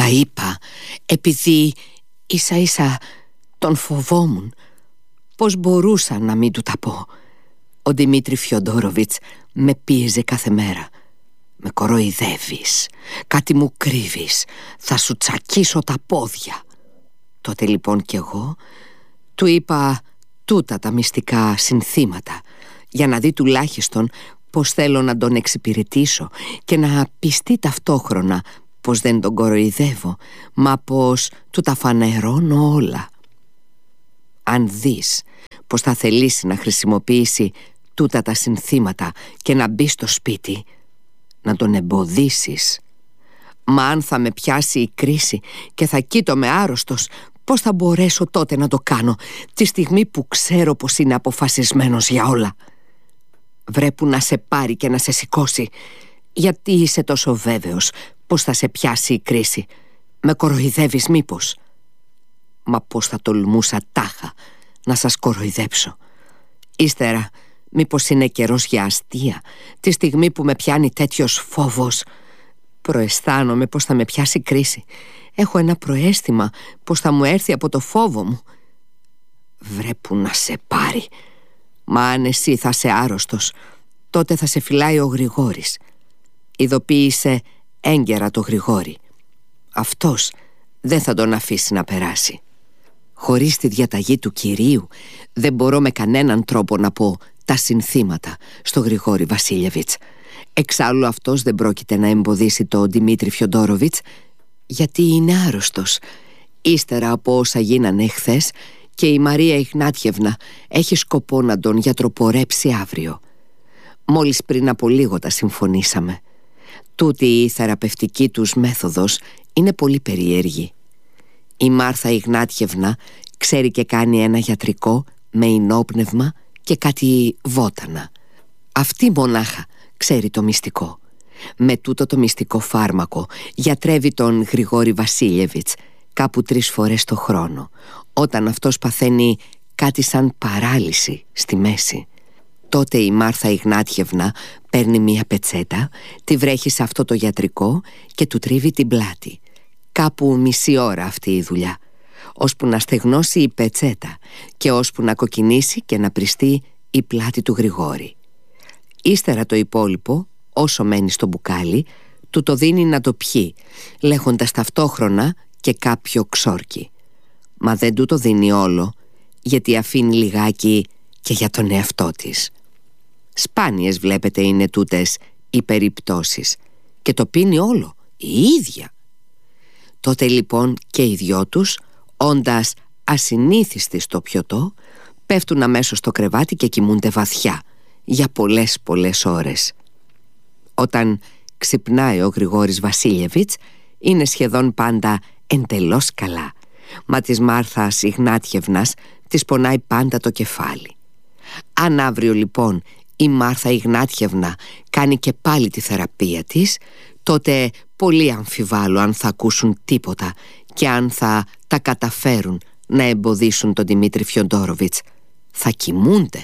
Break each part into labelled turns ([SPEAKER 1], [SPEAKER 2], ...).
[SPEAKER 1] τα είπα επειδή ίσα ίσα τον φοβόμουν. Πώς μπορούσα να μην του τα πω. Ο Δημήτρη Φιοντόροβιτς με πίεζε κάθε μέρα. Με κοροϊδεύεις, κάτι μου κρύβεις, θα σου τσακίσω τα πόδια. Τότε λοιπόν κι εγώ του είπα τούτα τα μυστικά συνθήματα, για να δει τουλάχιστον πως θέλω να τον εξυπηρετήσω και να πιστεί ταυτόχρονα πως δεν τον κοροϊδεύω, μα πως του τα φανερώνω όλα. Αν δεις πως θα θελήσει να χρησιμοποιήσει τούτα τα συνθήματα και να μπει στο σπίτι, να τον εμποδίσεις. Μα αν θα με πιάσει η κρίση και θα κοίτομαι άρρωστος, πώς θα μπορέσω τότε να το κάνω, τη στιγμή που ξέρω πως είναι αποφασισμένος για όλα. Βρέπου να σε πάρει και να σε σηκώσει. Γιατί είσαι τόσο βέβαιος πως θα σε πιάσει η κρίση? Με κοροϊδεύεις μήπως? Μα πώς θα τολμούσα τάχα να σας κοροϊδέψω? Ύστερα μήπως είναι καιρός για αστεία, τη στιγμή που με πιάνει τέτοιος φόβος? Προαισθάνομαι πως θα με πιάσει κρίση. Έχω ένα προαίσθημα πως θα μου έρθει από το φόβο μου. Βρέπου να σε πάρει. Μα αν εσύ θα είσαι άρρωστος, τότε θα σε φυλάει ο Γρηγόρης. Ειδοποίησε έγκαιρα το Γρηγόρη. Αυτός δεν θα τον αφήσει να περάσει. Χωρίς τη διαταγή του κυρίου δεν μπορώ με κανέναν τρόπο να πω τα συνθήματα στο Γρηγόρη Βασίλεβιτς. Εξάλλου αυτός δεν πρόκειται να εμποδίσει τον Δημήτρη Φιοντόροβιτς, γιατί είναι άρρωστος. Ύστερα από όσα γίνανε εχθές, και η Μαρία Ιγνάτιευνα έχει σκοπό να τον γιατροπορέψει αύριο. Μόλις πριν από λίγο τα συμφωνήσαμε. Τούτη η θεραπευτική τους μέθοδος είναι πολύ περίεργη. Η Μάρθα Ιγνάτιευνα ξέρει και κάνει ένα γιατρικό με ινόπνευμα και κάτι βότανα. Αυτή μονάχα ξέρει το μυστικό. Με τούτο το μυστικό φάρμακο γιατρεύει τον Γρηγόρη Βασίλεβιτς κάπου 3 φορές το χρόνο, όταν αυτός παθαίνει κάτι σαν παράλυση στη μέση. Τότε η Μάρθα Ιγνάτιευνα παίρνει μία πετσέτα, τη βρέχει σε αυτό το γιατρικό και του τρίβει την πλάτη. Κάπου μισή ώρα αυτή η δουλειά, ώσπου να στεγνώσει η πετσέτα και ώσπου να κοκκινήσει και να πριστεί η πλάτη του Γρηγόρη. Ύστερα το υπόλοιπο, όσο μένει στο μπουκάλι, του το δίνει να το πιει, λέγοντας ταυτόχρονα και κάποιο ξόρκι. Μα δεν του το δίνει όλο, γιατί αφήνει λιγάκι και για τον εαυτό της. Σπάνιες βλέπετε είναι τούτες οι περιπτώσεις, και το πίνει όλο η ίδια. Τότε λοιπόν και οι δυο τους, όντας ασυνήθιστοι στο πιωτό, πέφτουν αμέσως στο κρεβάτι και κοιμούνται βαθιά για πολλές ώρες. Όταν ξυπνάει ο Γρηγόρης Βασίλεβιτς, είναι σχεδόν πάντα εντελώς καλά, μα της Μάρθας Ιγνάτιευνας της πονάει πάντα το κεφάλι. Αν αύριο λοιπόν η Μάρθα Ιγνάτιευνα κάνει και πάλι τη θεραπεία της, τότε πολύ αμφιβάλλω αν θα ακούσουν τίποτα και αν θα τα καταφέρουν να εμποδίσουν τον Δημήτρη Φιοντόροβιτς. Θα κοιμούνται.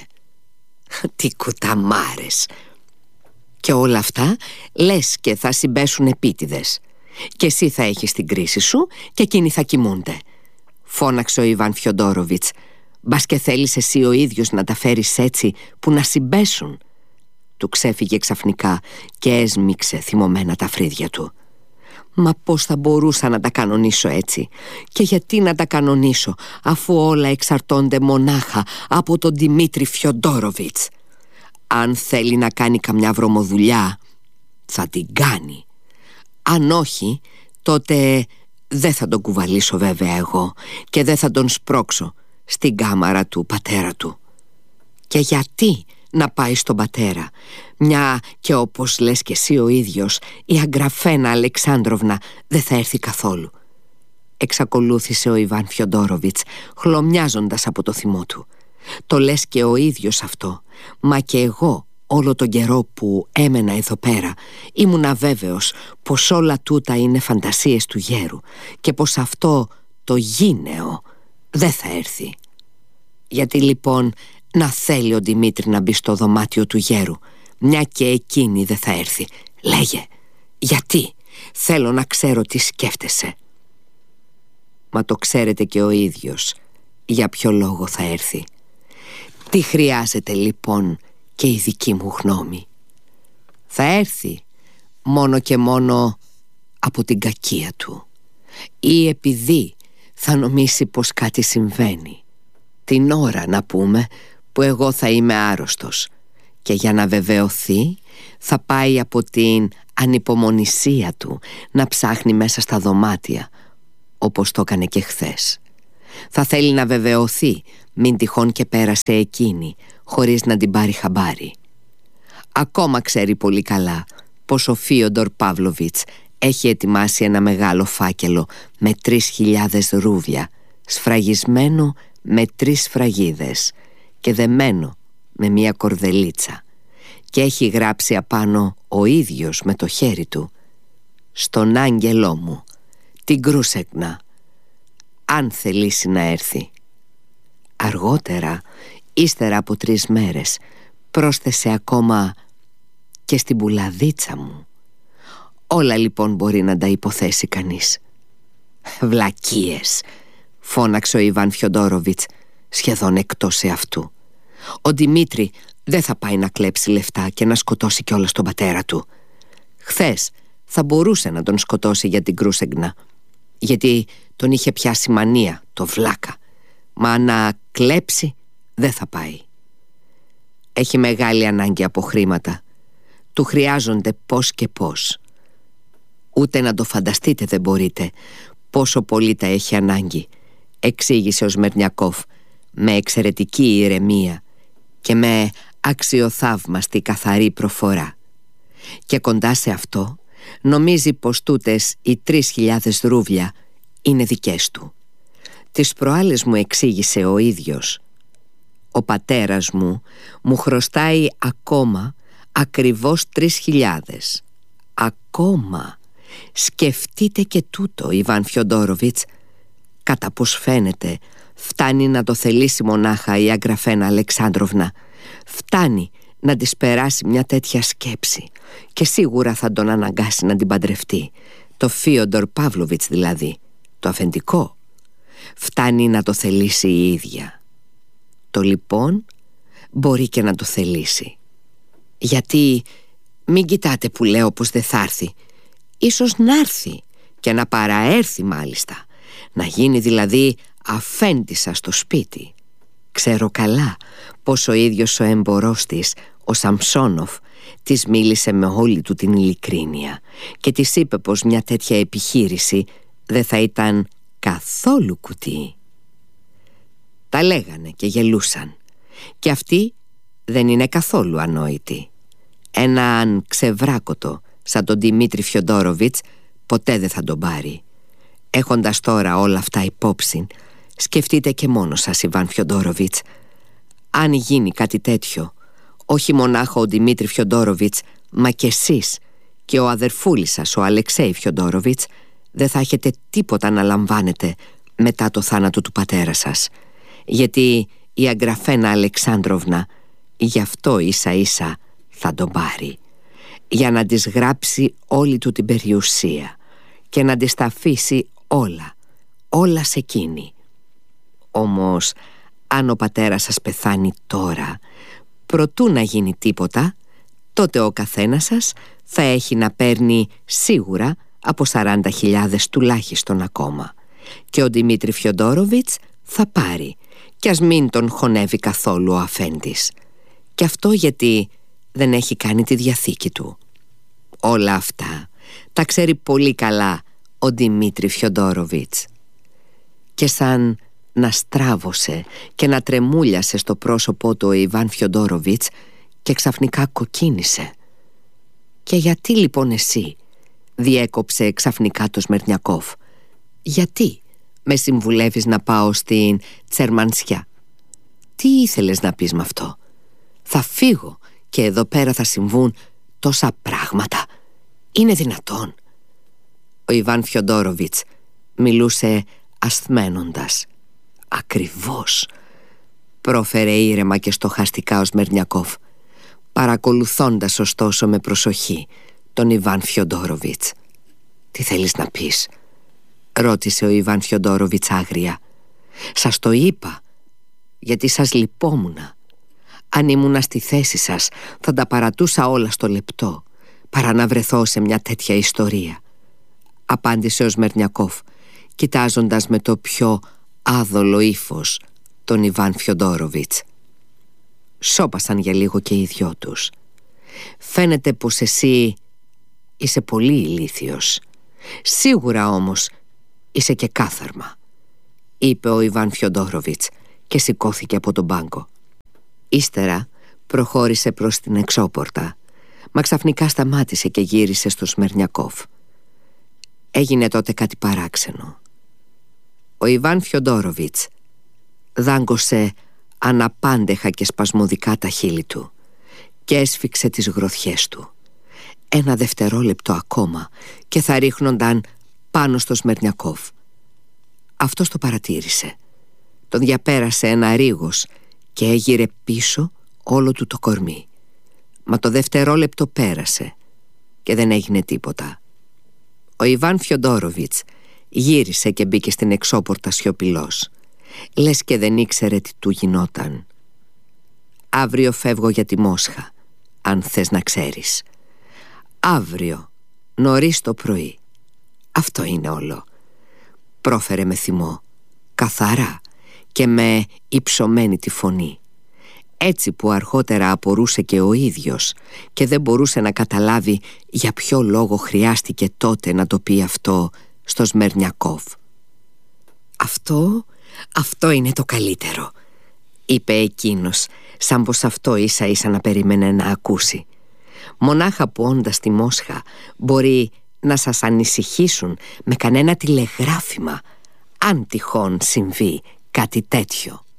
[SPEAKER 1] Τι κουταμάρες! Και όλα αυτά λες και θα συμπέσουν επίτηδες. Και εσύ θα έχεις την κρίση σου και εκείνοι θα κοιμούνται. Φώναξε ο Ιβάν Φιοντόροβιτς. Μπας και θέλεις εσύ ο ίδιος να τα φέρεις έτσι που να συμπέσουν? Του ξέφυγε ξαφνικά και έσμιξε θυμωμένα τα φρύδια του. Μα πώς θα μπορούσα να τα κανονίσω έτσι? Και γιατί να τα κανονίσω, αφού όλα εξαρτώνται μονάχα από τον Δημήτρη Φιοντόροβιτς? Αν θέλει να κάνει καμιά βρωμοδουλειά, θα την κάνει. Αν όχι, τότε δεν θα τον κουβαλήσω βέβαια εγώ και δεν θα τον σπρώξω στην κάμαρα του πατέρα του. Και γιατί να πάει στον πατέρα, μια και όπως λες και εσύ ο ίδιος, η Αγγραφένα Αλεξάνδροβνα δεν θα έρθει καθόλου? Εξακολούθησε ο Ιβάν Φιοντόροβιτς, χλωμιάζοντας από το θυμό του. Το λες και ο ίδιος αυτό, μα και εγώ όλο τον καιρό που έμενα εδώ πέρα ήμουν αβέβαιος πως όλα τούτα είναι φαντασίες του γέρου και πως αυτό το γήνεο δεν θα έρθει. Γιατί λοιπόν να θέλει ο Δημήτρη να μπει στο δωμάτιο του γέρου, μια και εκείνη δεν θα έρθει? Λέγε, γιατί? Θέλω να ξέρω τι σκέφτεσαι. μα το ξέρετε και ο ίδιος για ποιο λόγο θα έρθει. Τι χρειάζεται λοιπόν και η δική μου γνώμη? Θα έρθει μόνο και μόνο από την κακία του, ή επειδή θα νομίσει πως κάτι συμβαίνει, την ώρα να πούμε που εγώ θα είμαι άρρωστος, και για να βεβαιωθεί θα πάει από την ανυπομονησία του να ψάχνει μέσα στα δωμάτια, όπως το έκανε και χθες. Θα θέλει να βεβαιωθεί μην τυχόν και πέρασε εκείνη χωρίς να την πάρει χαμπάρι. Ακόμα ξέρει πολύ καλά πως ο Φίοντορ Παύλοβιτς έχει ετοιμάσει ένα μεγάλο φάκελο με 3.000 ρούβλια, σφραγισμένο με 3 σφραγίδες και δεμένο με μια κορδελίτσα, και έχει γράψει απάνω ο ίδιος με το χέρι του: «Στον άγγελό μου, την Κρούσεγνα, αν θελήσει να έρθει». Αργότερα, ύστερα από 3 μέρες, πρόσθεσε ακόμα «και στην πουλαδίτσα μου». Όλα λοιπόν μπορεί να τα υποθέσει κανείς. «Βλακίες», φώναξε ο Ιβάν Φιοντόροβιτς, σχεδόν εκτός εαυτού. «Ο Δημήτρη δεν θα πάει να κλέψει λεφτά και να σκοτώσει κιόλας τον πατέρα του. Χθες θα μπορούσε να τον σκοτώσει για την Κρούσεγνα, γιατί τον είχε πιάσει μανία, το βλάκα, μα να κλέψει δεν θα πάει. Έχει μεγάλη ανάγκη από χρήματα. Του χρειάζονται πώς και πώς. Ούτε να το φανταστείτε δεν μπορείτε πόσο πολύ τα έχει ανάγκη», εξήγησε ο Σμερνιακόφ με εξαιρετική ηρεμία και με αξιοθαύμαστη καθαρή προφορά. Και κοντά σε αυτό νομίζει πως τούτες οι 3.000 ρούβλια είναι δικές του. Τις προάλλες μου εξήγησε ο ίδιος: «Ο πατέρας μου χρωστάει ακόμα ακριβώς 3.000. Ακόμα. Σκεφτείτε και τούτο, Ιβάν Φιοντόροβιτς. Κατά πως φαίνεται, φτάνει να το θελήσει μονάχα η Αγγραφένα Αλεξάνδροβνα. Φτάνει να της περάσει μια τέτοια σκέψη και σίγουρα θα τον αναγκάσει να την παντρευτεί. Το Φίοντορ Παύλοβιτς δηλαδή, το αφεντικό. Φτάνει να το θελήσει η ίδια. Το λοιπόν μπορεί και να το θελήσει. Γιατί μην κοιτάτε που λέω πως δεν θα έρθει. Ίσως να έρθει και να παραέρθει μάλιστα, να γίνει δηλαδή αφέντισσα στο σπίτι. Ξέρω καλά πως ο ίδιος ο έμπορός της, ο Σαμψόνοφ, της μίλησε με όλη του την ειλικρίνεια και της είπε πως μια τέτοια επιχείρηση δεν θα ήταν καθόλου κουτί. Τα λέγανε και γελούσαν, και αυτή δεν είναι καθόλου ανόητη. Έναν ξεβράκωτο σαν τον Δημήτρη Φιοντόροβιτς ποτέ δεν θα τον πάρει. Έχοντας τώρα όλα αυτά υπόψη, σκεφτείτε και μόνο σας, Ιβάν Φιοντόροβιτς, αν γίνει κάτι τέτοιο, όχι μονάχα ο Δημήτρη Φιοντόροβιτς, μα και εσείς και ο αδερφούλης σας, ο Αλεξέη Φιοντόροβιτς, δεν θα έχετε τίποτα να λαμβάνετε μετά το θάνατο του πατέρα σας. Γιατί η Αγγραφένα Αλεξάνδροβνα γι' αυτό ίσα ίσα θα τον πάρει, για να της γράψει όλη του την περιουσία και να της τα αφήσει όλα σε εκείνη. Όμως αν ο πατέρας σας πεθάνει τώρα, προτού να γίνει τίποτα, τότε ο καθένας σας θα έχει να παίρνει σίγουρα από 40.000 τουλάχιστον ακόμα, και ο Δημήτρη Φιοντόροβιτς θα πάρει, κι ας μην τον χωνεύει καθόλου ο αφέντης. Και αυτό γιατί δεν έχει κάνει τη διαθήκη του. Όλα αυτά τα ξέρει πολύ καλά ο Δημήτρη Φιοντόροβιτς. Και σαν να στράβωσε και να τρεμούλιασε στο πρόσωπό του ο Ιβάν Φιοντόροβιτς και ξαφνικά κοκκίνησε. «Και γιατί λοιπόν εσύ?» διέκοψε ξαφνικά το Σμερνιακόφ. «Γιατί με συμβουλεύεις να πάω στην Τσερμανσιά?» «Τι ήθελες να πεις με αυτό?» «Θα φύγω και εδώ πέρα θα συμβούν τόσα πράγματα. Είναι δυνατόν?» Ο Ιβάν Φιοντόροβιτς μιλούσε ασθμένοντας. «Ακριβώς», πρόφερε ήρεμα και στοχαστικά ο Σμερνιακόφ, παρακολουθώντας ωστόσο με προσοχή τον Ιβάν Φιοντόροβιτς. «Τι θέλεις να πεις?» ρώτησε ο Ιβάν Φιοντόροβιτς άγρια. «Σας το είπα, γιατί σας λυπόμουνα. Αν ήμουνα στη θέση σας, θα τα παρατούσα όλα στο λεπτό, παρά να βρεθώ σε μια τέτοια ιστορία», απάντησε ο Σμερνιακόφ, κοιτάζοντας με το πιο άδολο ύφος τον Ιβάν Φιοντόροβιτς. Σώπασαν για λίγο και οι δυο τους. «Φαίνεται πως εσύ είσαι πολύ ηλίθιος. Σίγουρα όμως είσαι και κάθαρμα», είπε ο Ιβάν Φιοντόροβιτς και σηκώθηκε από τον πάγκο. Ύστερα προχώρησε προς την εξώπορτα, μα ξαφνικά σταμάτησε και γύρισε στο Σμερνιακόφ. Έγινε τότε κάτι παράξενο. Ο Ιβάν Φιοντόροβιτς δάγκωσε αναπάντεχα και σπασμωδικά τα χείλη του και έσφιξε τις γροθιές του. Ένα δευτερόλεπτο ακόμα και θα ρίχνονταν πάνω στο Σμερνιακόφ. Αυτός το παρατήρησε. Τον διαπέρασε ένα ρίγος και έγειρε πίσω όλο του το κορμί. Μα το δευτερόλεπτο πέρασε και δεν έγινε τίποτα. Ο Ιβάν Φιοντόροβιτς γύρισε και μπήκε στην εξώπορτα σιωπηλός, λες και δεν ήξερε τι του γινόταν. «Αύριο φεύγω για τη Μόσχα, αν θες να ξέρεις. Αύριο, νωρίς το πρωί. Αυτό είναι όλο», πρόφερε με θυμό, καθαρά και με υψωμένη τη φωνή, έτσι που αργότερα απορούσε και ο ίδιος και δεν μπορούσε να καταλάβει για ποιο λόγο χρειάστηκε τότε να το πει αυτό στο Σμερνιακόφ. Αυτό είναι το καλύτερο», είπε εκείνος, σαν πως αυτό ίσα ίσα να περίμενε να ακούσει. «Μονάχα που όντας στη Μόσχα μπορεί να σας ανησυχήσουν με κανένα τηλεγράφημα, αν τυχόν συμβεί κάτι τέτοιο».